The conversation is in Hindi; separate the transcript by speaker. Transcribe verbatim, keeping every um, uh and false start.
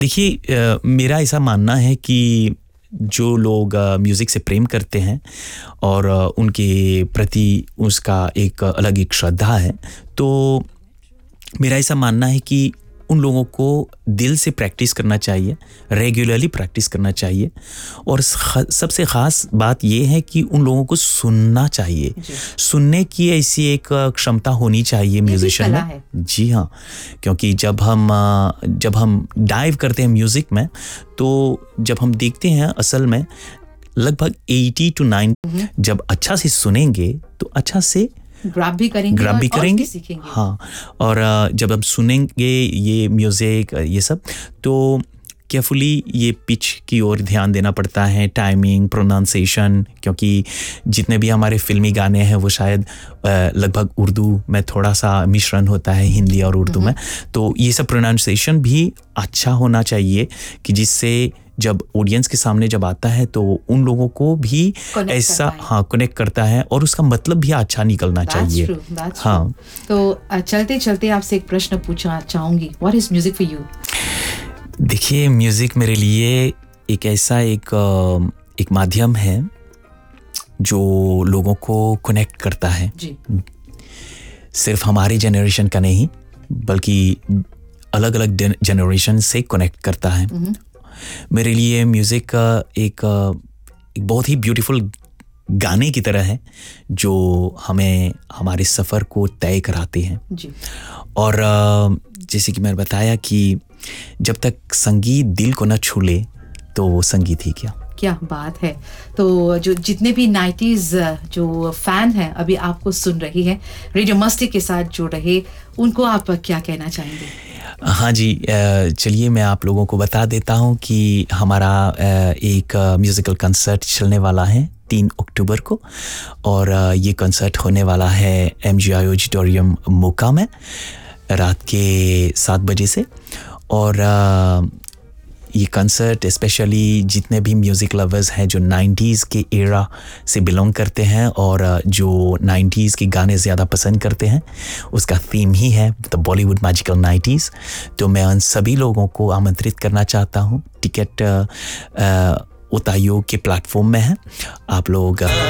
Speaker 1: देखिए अ, मेरा ऐसा मानना है कि जो लोग म्यूज़िक से प्रेम करते हैं और अ, उनके प्रति उसका एक अलग एक श्रद्धा है, तो मेरा ऐसा मानना है कि उन लोगों को दिल से प्रैक्टिस करना चाहिए, रेगुलरली प्रैक्टिस करना चाहिए और ख सबसे ख़ास बात ये है कि उन लोगों को सुनना चाहिए। सुनने की ऐसी एक क्षमता होनी चाहिए म्यूज़िशियन में। जी हाँ, क्योंकि जब हम अ, जब हम डाइव करते हैं म्यूज़िक में, तो जब हम देखते हैं असल में लगभग अस्सी टू नब्बे जब अच्छा से सुनेंगे तो अच्छा से
Speaker 2: ग्रैब भी करेंगे
Speaker 1: ग्रैब भी
Speaker 2: और, और
Speaker 1: करेंगे
Speaker 2: भी सीखेंगे।
Speaker 1: हाँ, और अ, जब हम सुनेंगे ये म्यूज़िक ये सब, तो केयरफुली ये पिच की ओर ध्यान देना पड़ता है, टाइमिंग, प्रोनाउंसिएशन, क्योंकि जितने भी हमारे फिल्मी गाने हैं वो शायद अ, लगभग उर्दू में थोड़ा सा मिश्रण होता है, हिंदी और उर्दू में, तो ये सब प्रोनाउंसिएशन भी अच्छा होना चाहिए कि जिससे जब ऑडियंस के सामने जब आता है तो उन लोगों को भी ऐसा हाँ कनेक्ट करता है और उसका मतलब भी अच्छा निकलना
Speaker 2: That's
Speaker 1: चाहिए।
Speaker 2: true, that's
Speaker 1: हाँ
Speaker 2: true. तो अ, चलते चलते आपसे एक प्रश्न पूछना चाहूंगी, what is music for you?
Speaker 1: देखिए म्यूज़िक मेरे लिए एक ऐसा एक अ, एक माध्यम है जो लोगों को कनेक्ट करता है,
Speaker 2: जी
Speaker 1: सिर्फ हमारे जनरेशन का नहीं बल्कि अलग अलग जनरेशन से कनेक्ट करता है। मेरे लिए म्यूज़िक का एक एक बहुत ही ब्यूटीफुल गाने की तरह है जो हमें हमारे सफ़र को तय कराते हैं।
Speaker 2: जी
Speaker 1: और अ, जैसे कि मैंने बताया कि जब तक संगीत दिल को न छू ले तो वो संगीत ही क्या।
Speaker 2: क्या बात है। तो जो जितने भी नाइंटीज़ जो फैन हैं अभी आपको सुन रही हैं, रेडियो मस्ती के साथ जुड़ रहे, उनको आप क्या कहना चाहेंगे?
Speaker 1: हाँ जी, अ, चलिए मैं आप लोगों को बता देता हूँ कि हमारा अ, एक म्यूज़िकल कंसर्ट चलने वाला है तीन अक्टूबर को, और अ, ये कंसर्ट होने वाला है एम जी आई ऑडिटोरियम मोका में रात के सात बजे से। और अ, ये कंसर्ट स्पेशली जितने भी म्यूज़िक लवर्स हैं जो नाइंटीज़ के एरा से बिलोंग करते हैं और जो नाइंटीज़ के गाने ज़्यादा पसंद करते हैं, उसका थीम ही है द बॉलीवुड मैजिकल नाइंटीज़। तो मैं उन सभी लोगों को आमंत्रित करना चाहता हूँ। टिकट उतायो के प्लेटफॉर्म में है, आप लोग